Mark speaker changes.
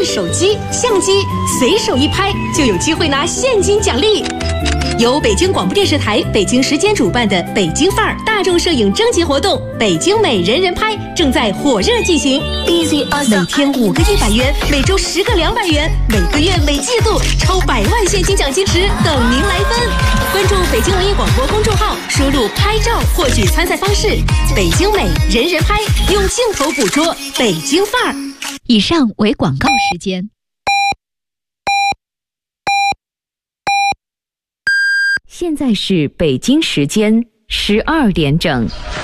Speaker 1: 手机、相机，随手一拍就有机会拿现金奖励。由北京广播电视台北京时间主办的北京范儿大众摄影征集活动“北京美人人拍”正在火热进行。每天5个100元，每周10个200元，每个月每季度超100万现金奖金池等您来分。关注北京文艺广播公众号，输入“拍照”获取参赛方式。北京美人人拍，用镜头捕捉北京范儿。
Speaker 2: 以上为广告时间。现在是北京时间12点整。